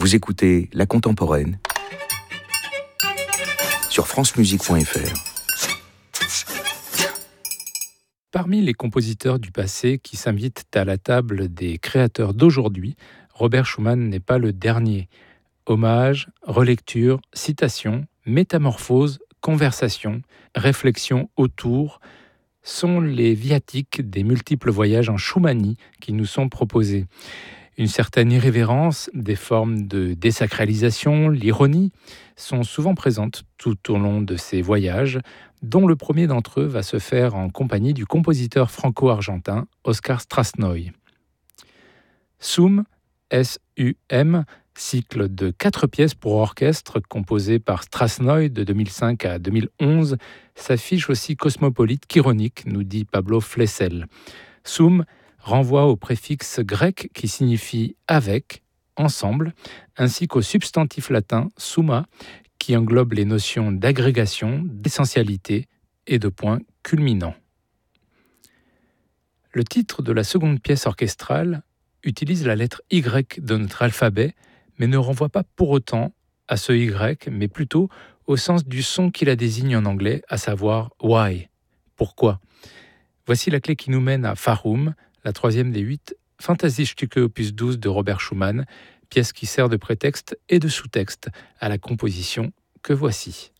Vous écoutez La Contemporaine sur francemusique.fr. Parmi les compositeurs du passé qui s'invitent à la table des créateurs d'aujourd'hui, Robert Schumann n'est pas le dernier. Hommages, relectures, citations, métamorphoses, conversations, réflexions autour sont les viatiques des multiples voyages en Schumannie qui nous sont proposés. Une certaine irrévérence, des formes de désacralisation, l'ironie sont souvent présentes tout au long de ces voyages, dont le premier d'entre eux va se faire en compagnie du compositeur franco-argentin Oskar Strassnoy. Sum, S-U-M, cycle de 4 pièces pour orchestre composé par Strassnoy de 2005 à 2011, s'affiche aussi cosmopolite qu'ironique, nous dit Pablo Flessel. Sum renvoie au préfixe grec qui signifie « avec », ensemble, ainsi qu'au substantif latin « summa », qui englobe les notions d'agrégation, d'essentialité et de point culminant. Le titre de la seconde pièce orchestrale utilise la lettre Y de notre alphabet, mais ne renvoie pas pour autant à ce Y, mais plutôt au sens du son qui la désigne en anglais, à savoir « why », pourquoi. Voici la clé qui nous mène à Farum, la troisième des 8 Fantasiestücke opus 12 de Robert Schumann, pièce qui sert de prétexte et de sous-texte à la composition que voici.